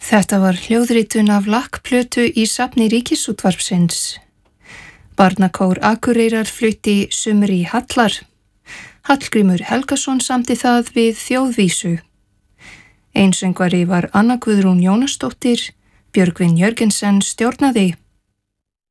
Þetta var hljóðritun af lakkplötu í safni Ríkisútvarpsins. Barnakór Akureyrar flutti Sumri Hallar. Hallgrímur Helgason samdi það við þjóðvísu. Einsöngvari var Anna Guðrún Jónasdóttir, Björgvin Jörgensen stjórnaði.